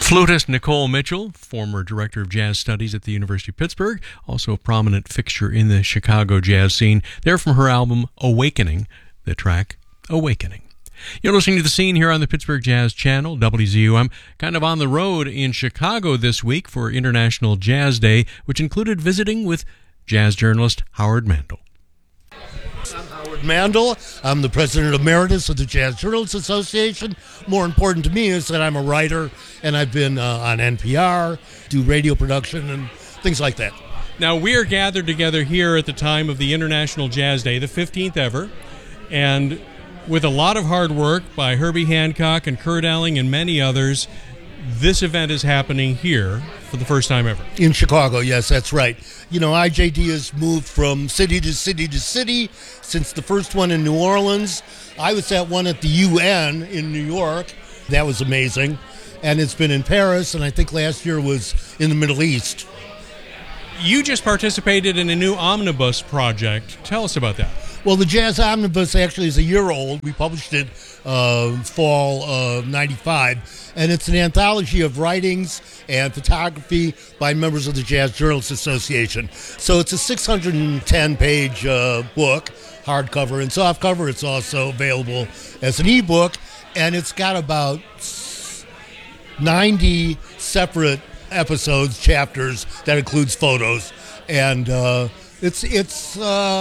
Flutist Nicole Mitchell, former director of jazz studies at the University of Pittsburgh, also a prominent fixture in the Chicago jazz scene. They're from her album Awakening, the track Awakening. You're listening to The Scene here on the Pittsburgh Jazz Channel, WZUM. Kind of on the road in Chicago this week for International Jazz Day, which included visiting with jazz journalist Howard Mandel. I'm Howard Mandel. I'm the president emeritus of the Jazz Journalists Association. More important to me is that I'm a writer, and I've been on NPR, do radio production and things like that. Now, we are gathered together here at the time of the International Jazz Day, the 15th ever, and with a lot of hard work by Herbie Hancock and Kurt Elling and many others, this event is happening here for the first time ever. In Chicago, yes, that's right. You know, IJD has moved from city to city to city since the first one in New Orleans. I was at one at the UN in New York. That was amazing. And it's been in Paris, and I think last year was in the Middle East. You just participated in a new omnibus project. Tell us about that. Well, the Jazz Omnibus actually is a year old. We published it fall of 95, and it's an anthology of writings and photography by members of the Jazz Journalists Association. So it's a 610-page book, hardcover and softcover. It's also available as an ebook, and it's got about 90 separate episodes, chapters, that includes photos, and it's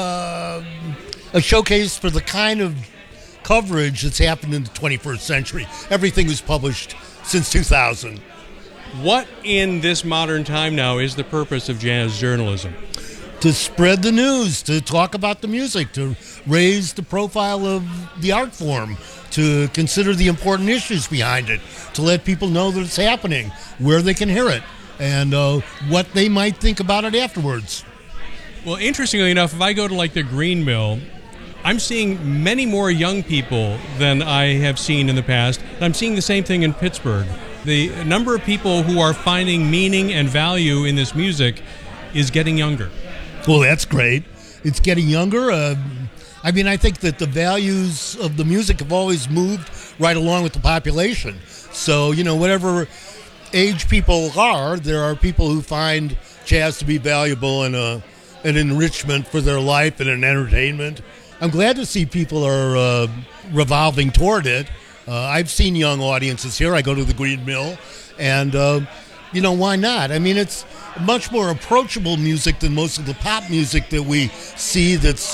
a showcase for the kind of coverage that's happened in the 21st century. Everything was published since 2000. What in this modern time now is the purpose of jazz journalism? To spread the news, to talk about the music, to raise the profile of the art form, to consider the important issues behind it, to let people know that it's happening, where they can hear it, and what they might think about it afterwards. Well, interestingly enough, if I go to like the Green Mill, I'm seeing many more young people than I have seen in the past. And I'm seeing the same thing in Pittsburgh. The number of people who are finding meaning and value in this music is getting younger. Well, that's great. It's getting younger. I mean, I think that the values of the music have always moved right along with the population. So, you know, whatever age people are, there are people who find jazz to be valuable and an enrichment for their life and an entertainment. I'm glad to see people are revolving toward it. I've seen young audiences here. I go to the Green Mill, and, you know, why not? I mean, it's much more approachable music than most of the pop music that we see that's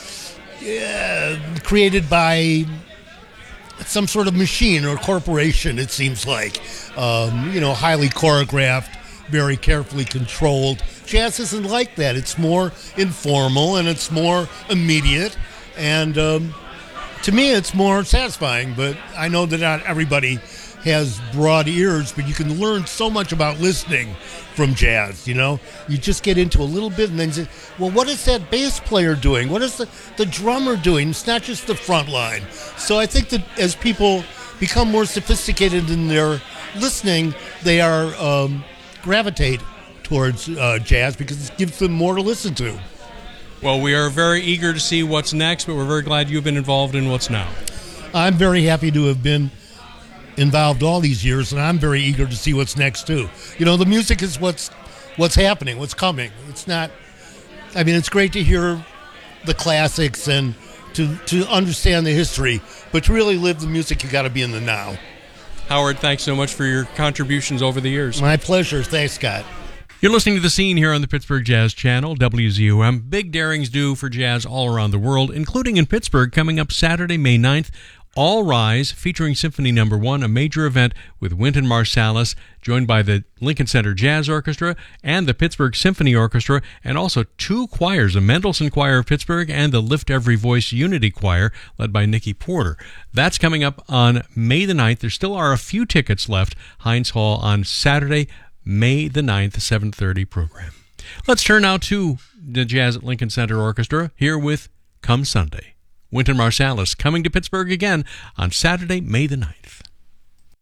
created by some sort of machine or corporation, it seems like. You know, highly choreographed, very carefully controlled. Jazz isn't like that. It's more informal and it's more immediate, and to me it's more satisfying. But I know that not everybody has broad ears, but you can learn so much about listening from jazz. You know, you just get into a little bit and then say, well, what is that bass player doing? What is the drummer doing? It's not just the front line. So I think that as people become more sophisticated in their listening, they are gravitate towards jazz because it gives them more to listen to. Well, we are very eager to see what's next, but we're very glad you've been involved in what's now. I'm very happy to have been involved all these years, and I'm very eager to see what's next too. You know, the music is what's happening, what's coming. It's not, I mean, it's great to hear the classics and to understand the history, but to really live the music, you got to be in the now. Howard, thanks so much for your contributions over the years. My pleasure. Thanks, Scott. You're listening to The Scene here on the Pittsburgh Jazz Channel, WZUM. Big darings due for jazz all around the world, including in Pittsburgh, coming up Saturday, May 9th. All Rise, featuring Symphony No. 1, a major event with Wynton Marsalis, joined by the Lincoln Center Jazz Orchestra and the Pittsburgh Symphony Orchestra, and also two choirs, the Mendelssohn Choir of Pittsburgh and the Lift Every Voice Unity Choir, led by Nikki Porter. That's coming up on May the 9th. There still are a few tickets left. Heinz Hall on Saturday, May the 9th, 7:30 program. Let's turn now to the Jazz at Lincoln Center Orchestra, here with Come Sunday. Wynton Marsalis coming to Pittsburgh again on Saturday, May the 9th.